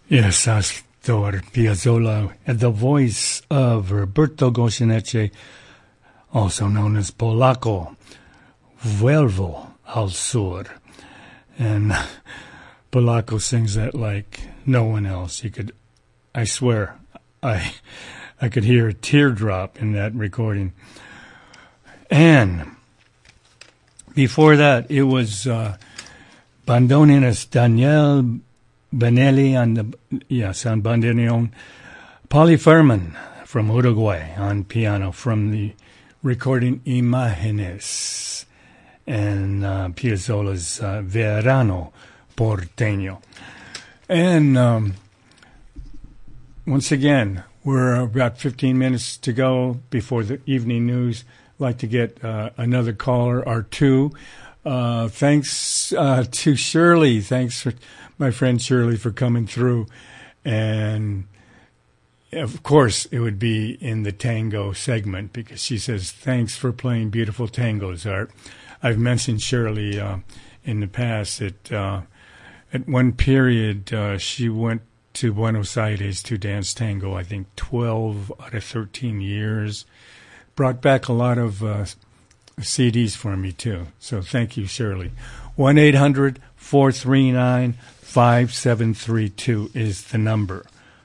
Yes, Astor Piazzolla, and the voice of Roberto Goyeneche, also known as Polaco, Vuelvo al Sur. And Polaco sings that like no one else. I swear, I could hear a teardrop in that recording. And before that, it was bandoneonist Daniel Benelli on bandoneon, Polly Furman from Uruguay on piano from the recording Imágenes, and Piazzolla's Verano Porteño. And once again, we're about 15 minutes to go before the evening news. I'd like to get another caller or two. Thanks to Shirley. Thanks for my friend Shirley for coming through. And of course, it would be in the tango segment because she says, thanks for playing beautiful tangos, Art. I've mentioned Shirley in the past that at one period she went to Buenos Aires to dance tango, I think 12 out of 13 years. Brought back a lot of CDs for me, too. So thank you, Shirley. 1-800-439-5732 is the number.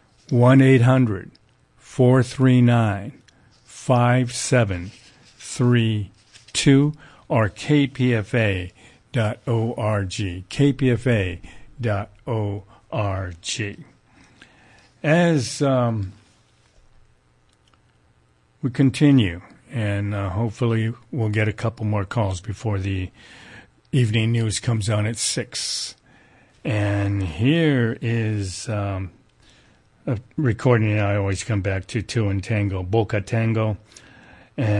1-800-439-5732 or kpfa.org. kpfa.org. As we continue, and hopefully we'll get a couple more calls before the evening news comes on at 6. And here is a recording I always come back to, too, in tango, Boca Tango,